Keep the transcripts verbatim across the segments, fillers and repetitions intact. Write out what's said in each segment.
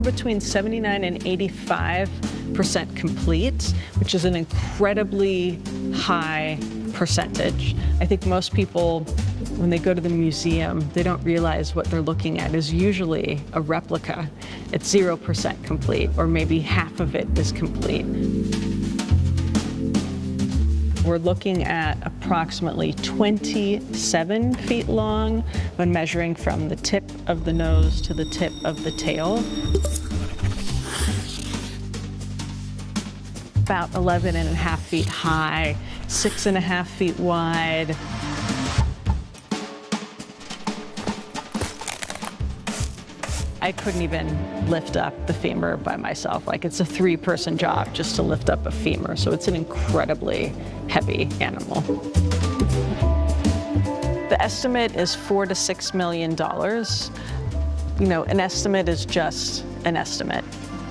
Between seventy-nine and eighty-five percent complete, which is an incredibly high percentage. I think most people, when they go to the museum, they don't realize what they're looking at is usually a replica. It's zero percent complete, or maybe half of it is complete. We're looking at approximately twenty-seven feet long when measuring from the tip of the nose to the tip of the tail. About eleven and a half feet high, six and a half feet wide. I couldn't even lift up the femur by myself. Like, it's a three-person job just to lift up a femur, so it's an incredibly heavy animal. The estimate is four to six million dollars. You know, an estimate is just an estimate.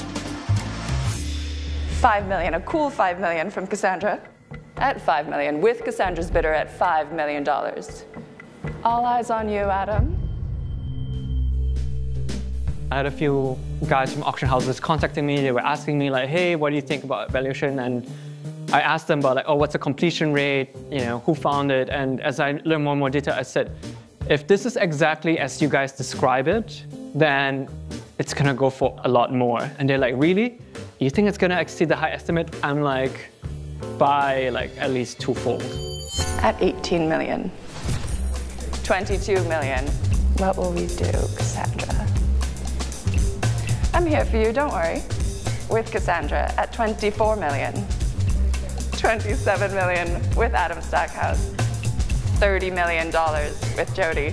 Five million, a cool five million from Cassandra. At five million, with Cassandra's bidder at five million dollars. All eyes on you, Adam. I had a few guys from auction houses contacting me. They were asking me, like, hey, what do you think about valuation? And I asked them about, like, oh, what's the completion rate? You know, who found it? And as I learned more and more detail, I said, if this is exactly as you guys describe it, then it's gonna go for a lot more. And they're like, really? You think it's gonna exceed the high estimate? I'm like, by like at least twofold. At eighteen million. twenty-two million. What will we do, Cassandra? I'm here for you, don't worry. With Cassandra at twenty-four million. twenty-seven million with Adam Stackhouse. thirty million dollars with Jody.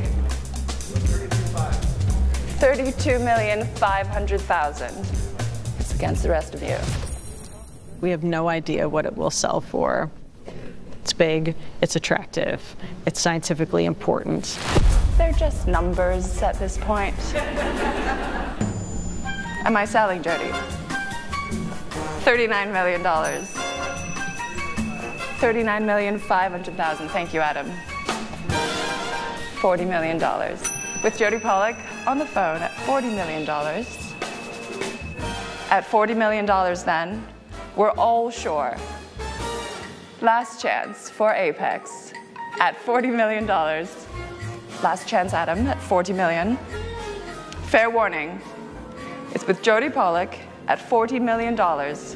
thirty-two million five hundred thousand. It's against the rest of you. We have no idea what it will sell for. It's big, it's attractive, it's scientifically important. They're just numbers at this point. Am I selling, Jody? thirty-nine million dollars. thirty-nine million five hundred thousand. Thank you, Adam. forty million dollars. With Jody Pollock on the phone at forty million dollars. At forty million dollars then, we're all sure. Last chance for Apex at forty million dollars. Last chance, Adam, at forty million dollars. Fair warning. It's with Jody Pollock at forty million dollars.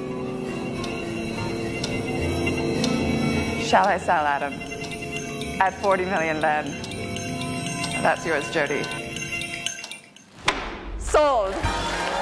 Shall I sell, Adam? At forty million dollars then. That's yours, Jody. Sold.